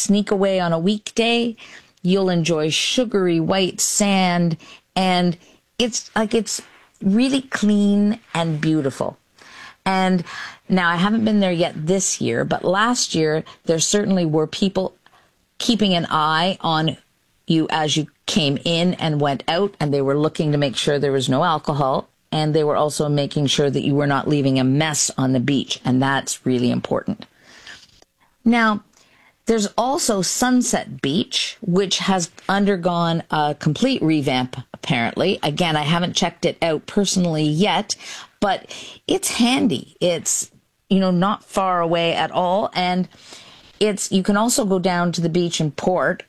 sneak away on a weekday, you'll enjoy sugary white sand, and it's really clean and beautiful. And now I haven't been there yet this year, but last year there certainly were people keeping an eye on you as you came in and went out, and they were looking to make sure there was no alcohol, and they were also making sure that you were not leaving a mess on the beach, and that's really important. Now, there's also Sunset Beach, which has undergone a complete revamp, apparently. Again, I haven't checked it out personally yet, but it's handy. It's, not far away at all, and you can also go down to the beach in Port,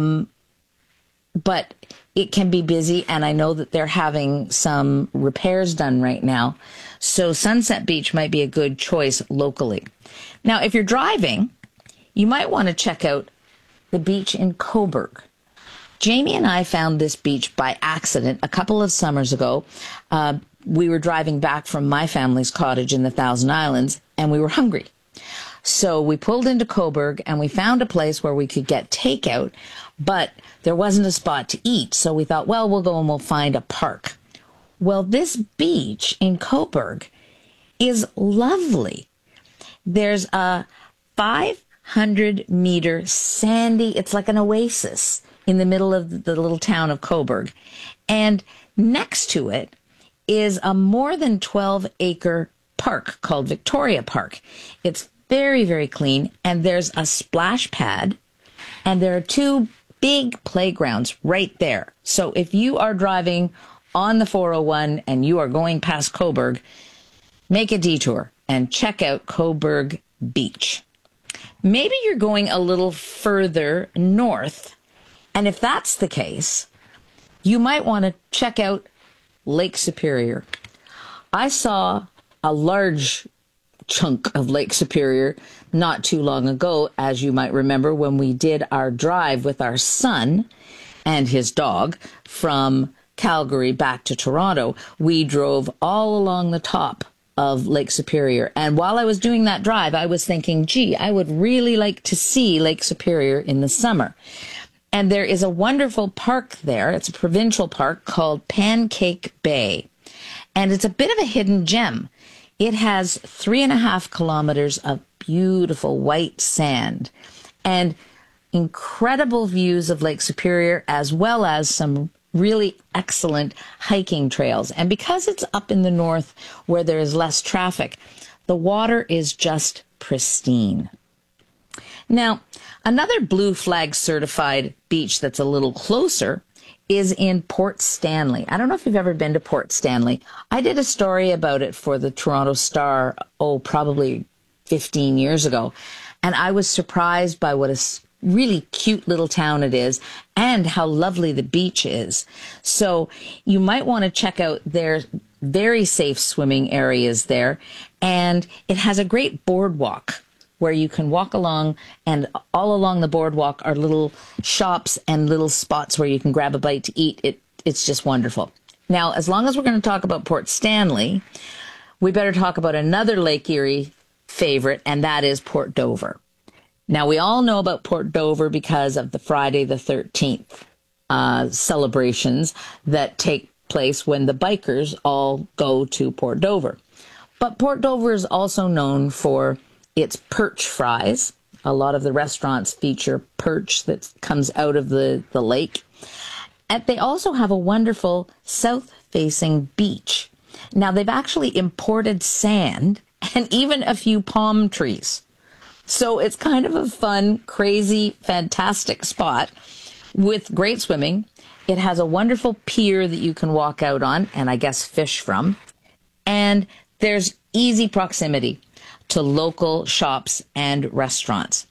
but it can be busy, and I know that they're having some repairs done right now. So Sunset Beach might be a good choice locally. Now, if you're driving, you might want to check out the beach in Cobourg. Jamie and I found this beach by accident a couple of summers ago. We were driving back from my family's cottage in the Thousand Islands, and we were hungry. So we pulled into Cobourg, and we found a place where we could get takeout, but there wasn't a spot to eat. So we thought, well, we'll go and we'll find a park. Well, this beach in Cobourg is lovely. There's a 500-meter sandy, it's like an oasis in the middle of the little town of Cobourg. And next to it is a more than 12-acre park called Victoria Park. It's very, very clean, and there's a splash pad, and there are 2 big playgrounds right there. So if you are driving on the 401 and you are going past Cobourg, make a detour and check out Cobourg Beach. Maybe you're going a little further north, and if that's the case, you might want to check out Lake Superior. I saw a large chunk of Lake Superior not too long ago, as you might remember, when we did our drive with our son and his dog from Calgary back to Toronto. We drove all along the top of Lake Superior. And while I was doing that drive, I was thinking, gee, I would really like to see Lake Superior in the summer. And there is a wonderful park there. It's a provincial park called Pancake Bay. And it's a bit of a hidden gem. It has 3.5 kilometers of beautiful white sand and incredible views of Lake Superior, as well as some really excellent hiking trails. And because it's up in the north where there is less traffic, the water is just pristine. Now, another Blue Flag certified beach that's a little closer is in Port Stanley. I don't know if you've ever been to Port Stanley. I did a story about it for the Toronto Star, probably 15 years ago. And I was surprised by what a really cute little town it is and how lovely the beach is. So you might want to check out their very safe swimming areas there. And it has a great boardwalk where you can walk along, and all along the boardwalk are little shops and little spots where you can grab a bite to eat. It's just wonderful. Now, as long as we're going to talk about Port Stanley, we better talk about another Lake Erie favorite, and that is Port Dover. Now, we all know about Port Dover because of the Friday the 13th celebrations that take place when the bikers all go to Port Dover. But Port Dover is also known for its perch fries. A lot of the restaurants feature perch that comes out of the lake. And they also have a wonderful south-facing beach. Now, they've actually imported sand and even a few palm trees. So it's kind of a fun, crazy, fantastic spot with great swimming. It has a wonderful pier that you can walk out on and I guess fish from. And there's easy proximity to local shops and restaurants.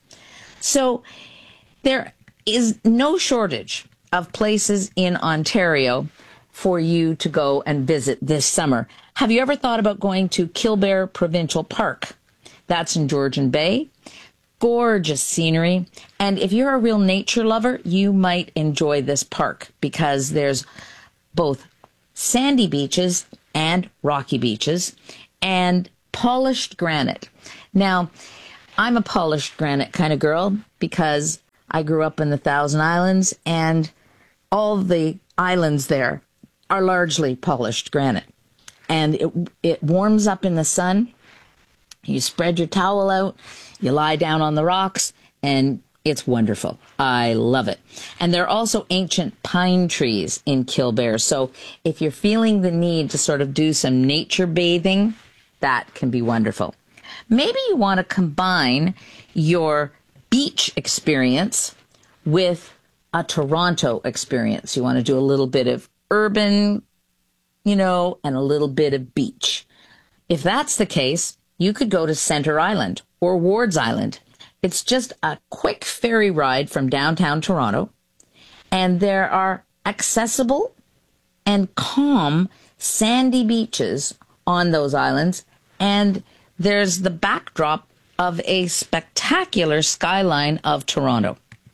So there is no shortage of places in Ontario for you to go and visit this summer. Have you ever thought about going to Killbear Provincial Park? That's in Georgian Bay. Gorgeous scenery. And if you're a real nature lover, you might enjoy this park because there's both sandy beaches and rocky beaches and polished granite. Now, I'm a polished granite kind of girl because I grew up in the Thousand Islands, and all the islands there are largely polished granite. And it warms up in the sun. You spread your towel out, you lie down on the rocks, and it's wonderful. I love it. And there are also ancient pine trees in Killbear. So if you're feeling the need to sort of do some nature bathing, that can be wonderful. Maybe you want to combine your beach experience with a Toronto experience. You want to do a little bit of urban, and a little bit of beach. If that's the case, you could go to Center Island or Wards Island. It's just a quick ferry ride from downtown Toronto, and there are accessible and calm sandy beaches on those islands, and there's the backdrop of a spectacular skyline of Toronto.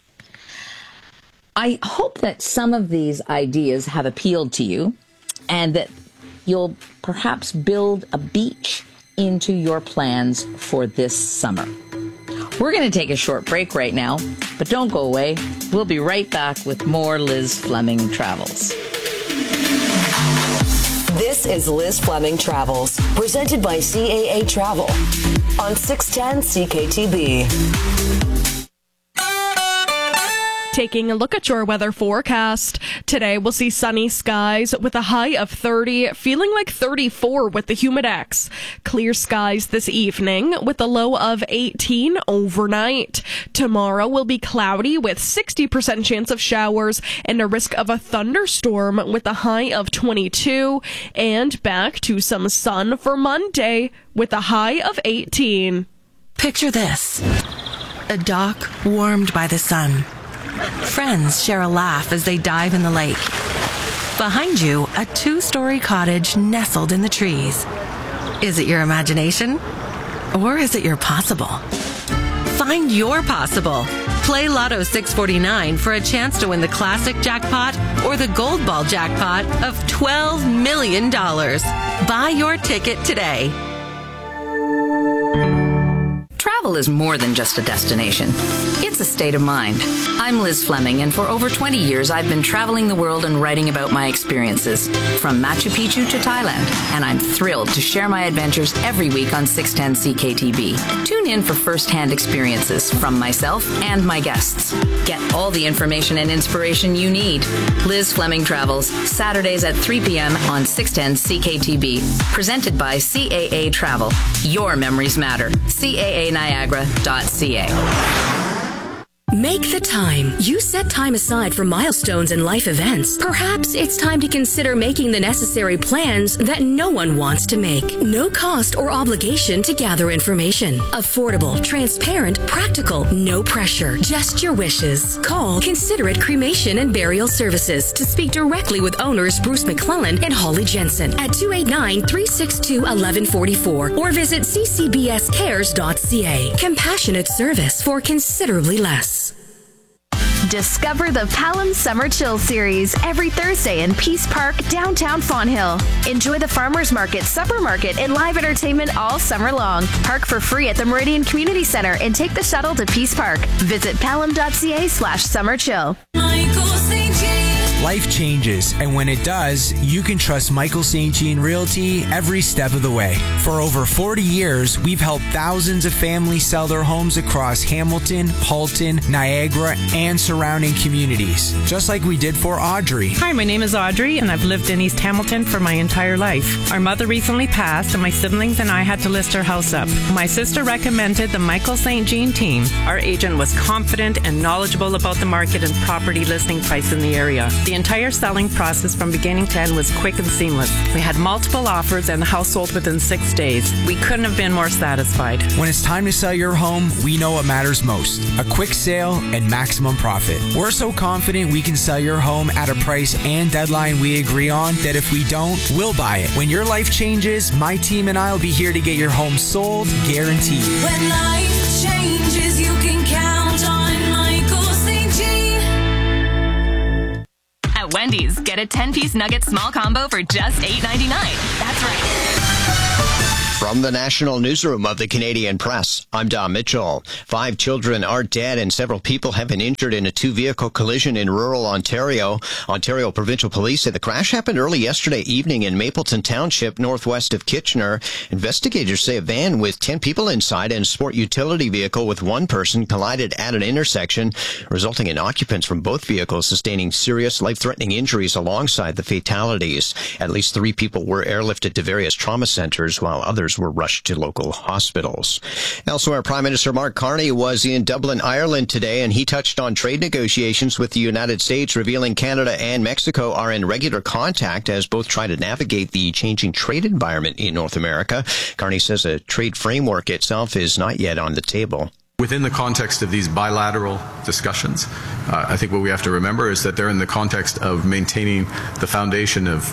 I hope that some of these ideas have appealed to you and that you'll perhaps build a beach into your plans for this summer. We're going to take a short break right now, but don't go away. We'll be right back with more Liz Fleming Travels. This is Liz Fleming Travels, presented by CAA Travel on 610 CKTB. Taking a look at your weather forecast. Today we'll see sunny skies with a high of 30, feeling like 34 with the humidex. Clear skies this evening with a low of 18 overnight. Tomorrow will be cloudy with 60% chance of showers and a risk of a thunderstorm with a high of 22. And back to some sun for Monday with a high of 18. Picture this. A dock warmed by the sun. Friends share a laugh as they dive in the lake. Behind you, a 2-story cottage nestled in the trees. Is it your imagination? Or is it your possible? Find your possible. Play Lotto 649 for a chance to win the classic jackpot or the gold ball jackpot of $12 million. Buy your ticket today. Travel is more than just a destination. It's a state of mind. I'm Liz Fleming, and for over 20 years, I've been traveling the world and writing about my experiences, from Machu Picchu to Thailand, and I'm thrilled to share my adventures every week on 610 CKTB. Tune in for first-hand experiences from myself and my guests. Get all the information and inspiration you need. Liz Fleming Travels, Saturdays at 3 p.m. on 610 CKTB. Presented by CAA Travel. Your memories matter. CAANiagara.ca. Make the time. You set time aside for milestones and life events. Perhaps it's time to consider making the necessary plans that no one wants to make. No cost or obligation to gather information. Affordable, transparent, practical, no pressure. Just your wishes. Call Considerate Cremation and Burial Services to speak directly with owners Bruce McClellan and Holly Jensen at 289-362-1144 or visit ccbscares.ca. Compassionate service for considerably less. Discover the Palam Summer Chill Series every Thursday in Peace Park, downtown Fonthill. Enjoy the Farmers Market, Supper Market, and live entertainment all summer long. Park for free at the Meridian Community Center and take the shuttle to Peace Park. Visit palam.ca/summerchill. Life changes, and when it does, you can trust Michael St. Jean Realty every step of the way. For over 40 years, we've helped thousands of families sell their homes across Hamilton, Halton, Niagara, and surrounding communities, just like we did for Audrey. Hi, my name is Audrey, and I've lived in East Hamilton for my entire life. Our mother recently passed, and my siblings and I had to list her house up. My sister recommended the Michael St. Jean team. Our agent was confident and knowledgeable about the market and property listing price in the area. The entire selling process from beginning to end was quick and seamless. We had multiple offers and the house sold within 6 days. We couldn't have been more satisfied. When it's time to sell your home, we know what matters most: a quick sale and maximum profit. We're so confident we can sell your home at a price and deadline we agree on that if we don't, we'll buy it. When your life changes, my team and I will be here to get your home sold, guaranteed. When life changes, you can count on Michael St. Jean. At Wendy's, get a 10-piece nugget small combo for just $8.99. That's right. From the National Newsroom of the Canadian Press, I'm Dom Mitchell. 5 children are dead and several people have been injured in a 2-vehicle collision in rural Ontario. Ontario Provincial Police said the crash happened early yesterday evening in Mapleton Township, northwest of Kitchener. Investigators say a van with 10 people inside and a sport utility vehicle with 1 person collided at an intersection, resulting in occupants from both vehicles sustaining serious life-threatening injuries alongside the fatalities. At least 3 people were airlifted to various trauma centers, while others were rushed to local hospitals. Elsewhere, Prime Minister Mark Carney was in Dublin, Ireland today, and he touched on trade negotiations with the United States, revealing Canada and Mexico are in regular contact as both try to navigate the changing trade environment in North America. Carney says a trade framework itself is not yet on the table. Within the context of these bilateral discussions, I think what we have to remember is that they're in the context of maintaining the foundation of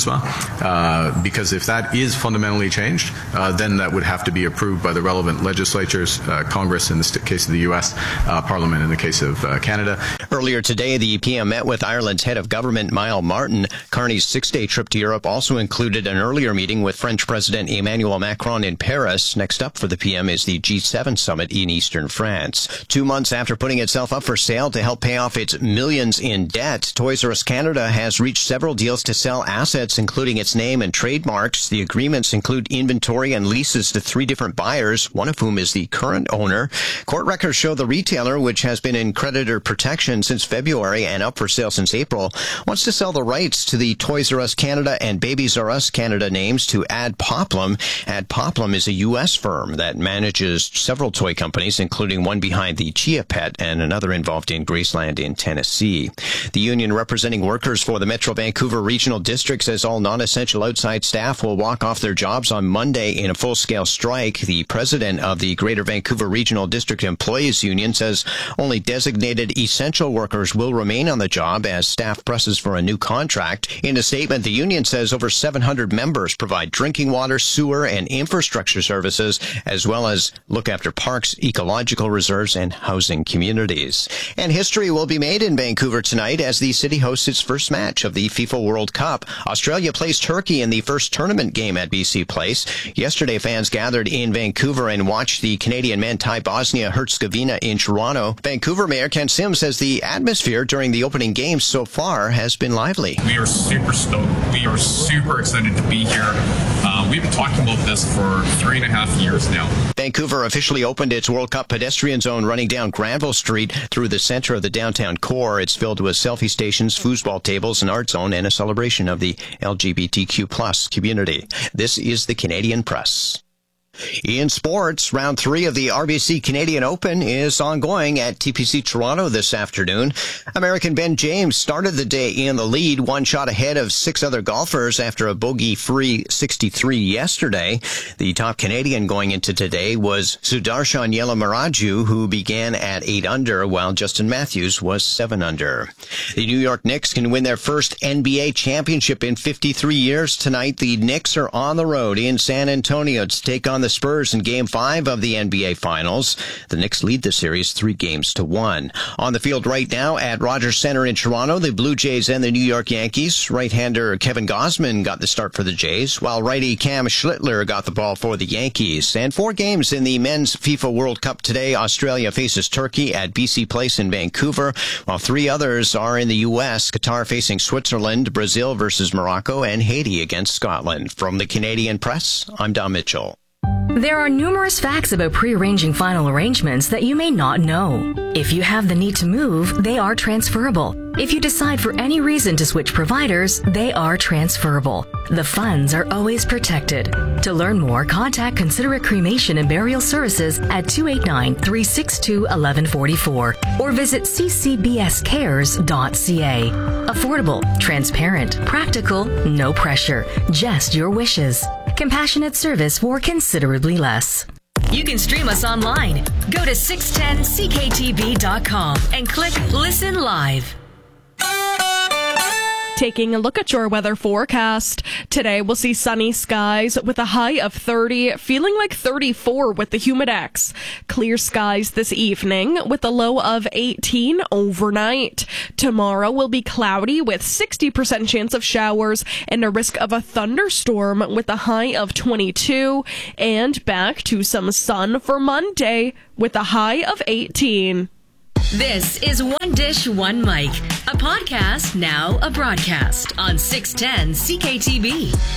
CUSMA, because if that is fundamentally changed, then that would have to be approved by the relevant legislatures, Congress in the case of the U.S., Parliament in the case of Canada. Earlier today, the PM met with Ireland's head of government, Micheál Martin. Carney's 6-day trip to Europe also included an earlier meeting with French President Emmanuel Macron in Paris. Next up for the PM is the G7 summit in Eastern France. 2 months after putting itself up for sale to help pay off its millions in debt, Toys R Us Canada has reached several deals to sell assets, including its name and trademarks. The agreements include inventory and leases to 3 different buyers, one of whom is the current owner. Court records show the retailer, which has been in creditor protection since February and up for sale since April, wants to sell the rights to the Toys R Us Canada and Babies R Us Canada names to Adpoplum. Adpoplum is a U.S. firm that manages several toy companies, including one behind the Chia Pet and another involved in Graceland in Tennessee. The union representing workers for the Metro Vancouver Regional District says all non-essential outside staff will walk off their jobs on Monday in a full-scale strike. The president of the Greater Vancouver Regional District Employees Union says only designated essential workers will remain on the job as staff presses for a new contract. In a statement, the union says over 700 members provide drinking water, sewer, and infrastructure services, as well as look after parks, ecological reserves, and housing communities. And history will be made in Vancouver tonight as the city hosts its first match of the FIFA World Cup. Australia plays Turkey in the first tournament game at BC Place. Yesterday, fans gathered in Vancouver and watched the Canadian men tie Bosnia-Herzegovina in Toronto. Vancouver Mayor Ken Sims says the atmosphere during the opening games so far has been lively. We are super stoked. We are super excited to be here. We've been talking about this for 3.5 years now. Vancouver officially opened its World Cup pedestrian zone running down Granville Street through the center of the downtown core. It's filled with selfie stations, foosball tables, an art zone, and a celebration of the LGBTQ+ community. This is the Canadian Press. In sports, round 3 of the RBC Canadian Open is ongoing at TPC Toronto this afternoon. American Ben James started the day in the lead, 1 shot ahead of 6 other golfers after a bogey-free 63 yesterday. The top Canadian going into today was Sudarshan Yelamaraju, who began at 8 under, while Justin Matthews was 7 under. The New York Knicks can win their first NBA championship in 53 years tonight. The Knicks are on the road in San Antonio to take on the Spurs in Game 5 of the NBA Finals. The Knicks lead the series 3-1. On the field right now at Rogers Center in Toronto, the Blue Jays and the New York Yankees. Right-hander Kevin Gausman got the start for the Jays, while righty Cam Schlittler got the ball for the Yankees. And 4 games in the men's FIFA World Cup today. Australia faces Turkey at BC Place in Vancouver, while 3 others are in the U.S. Qatar facing Switzerland, Brazil versus Morocco, and Haiti against Scotland. From the Canadian Press, I'm Dom Mitchell. There are numerous facts about pre-arranging final arrangements that you may not know. If you have the need to move, they are transferable. If you decide for any reason to switch providers, they are transferable. The funds are always protected. To learn more, contact Considerate Cremation and Burial Services at 289-362-1144 or visit ccbscares.ca. Affordable, transparent, practical, no pressure, just your wishes. Compassionate service for considerably less. You can stream us online. Go to 610cktb.com and click Listen Live. Taking a look at your weather forecast. Today we'll see sunny skies with a high of 30, feeling like 34 with the humidex. Clear skies this evening with a low of 18 overnight. Tomorrow will be cloudy with 60% chance of showers and a risk of a thunderstorm with a high of 22. And back to some sun for Monday with a high of 18. This is One Dish, One Mic, a podcast, now a broadcast on 610 CKTB.